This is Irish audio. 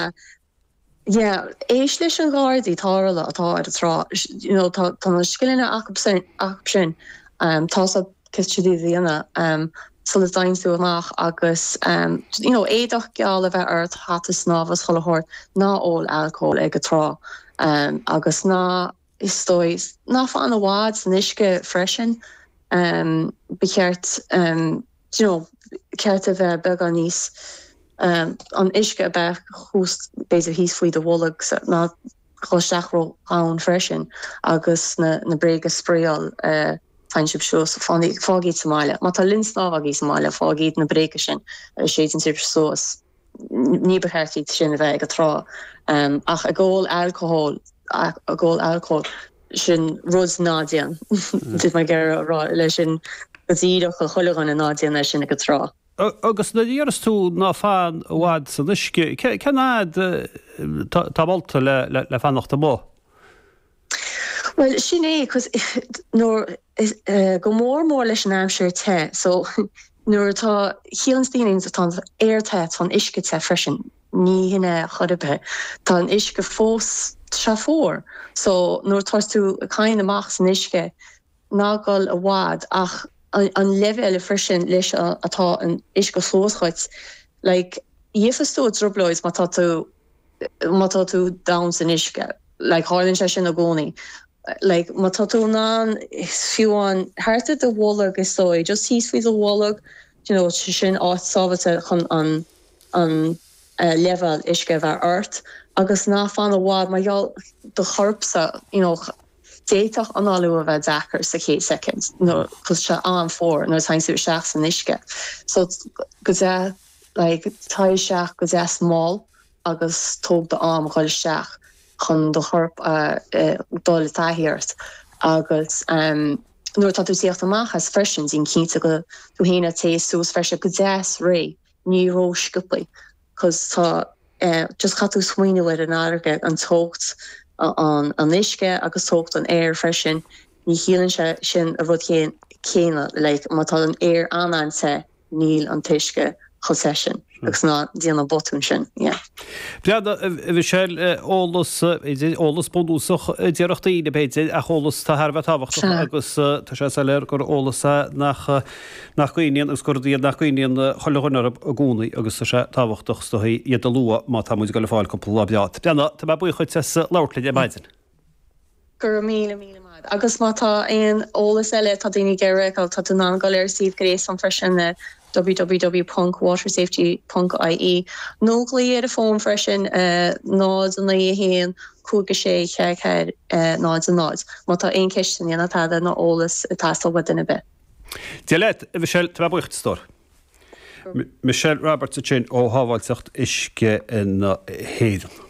éis leis an gádaí tála atá atrá tá skillne sin tá kitdí dhéana sul is dainú amach agus éadach geall a bheith ar hatas návas chollehort ná ó alcohol ag trá agus ná istóis ná fan a wad san isce freisin becheart ceart a bheith beg an níos an isce a bheith hús béidir híos faoi de bhleg ná chluisteachró ann freisin agus na bréige spréal fanship shows fágéid Somália. Má tá linsnáhagí Somália fágéid na bréige sin séan sir sós ní beheirtíid sin a bheith ag trá ach a ggóil alcohol sin rud nádéan dit mai gar rá lei sin gotíach a cholegan a nádéan lei sin ag trá. Agus na dhéras tú ná fan bhád san isce cenád tábalta le fannachta mó? Well, sin cos go mór leis an amsir te, so nuair tá híalantíine atá airte fan isce te freisin, ní hinne chodabe, tá an isce fós se fór. So nuair tá tú a cain amach san isce nágáil a bhád ach an level freisin leis atá an isce fóschaid, like dhéfastó drobloid má tá tú down san isce, like hálann sé sin a gcónaí. Like má tá tú ná fiúan háirte de bhólag is sóid, just híos faoi a bhólag, sin áit sábhate chun an level isce bheith ort, agus ná fan a bhád mar do chorpsa, déitach an áú a bheith dachar sa 1 second, chus se an fór, nó tainú seach san isce. So go tá seach go smál agus tóg de am chuil seach chun do chorp dul tahirt agus nuair tá tú síocht amach as freisin dín cínta go tú héna tééis sús freise go ré níró sciplaí, cos tá just chatú smuoine le an airge an tógt an isce agus tógt an air freisin ní hílann se sin a rud céine le má tá an air anán te níl an tuisce chosesin. agus ná díana botún sin. Briada bhí sé ólas bondúsach dearachtaí na péide a cholas tá Harbh táhacht agus tá sé sa léir gur ólasa nach cuoíon agus gur díad nach cuoíon cholehunar a gúnaí agus sé táhachtach stoí iad a lua má tá muid go le fáil compla beat. Brianna, tá b buí chuid sa leirlaid maidin. Gur mí agus má tá aon ólas eile tá daoine geire tá tú ná go léir síomh grééis an freisin www.watersafety.ie nóglaí a fón freisin nád an héan cúga sé cheir nád an nád. Má tá aon ceistin ana táda na ólas tastal wadina be. Dialét a bhí sé tá bucht stór. Michelle Roberts sin ó hábhailteacht isce in héan.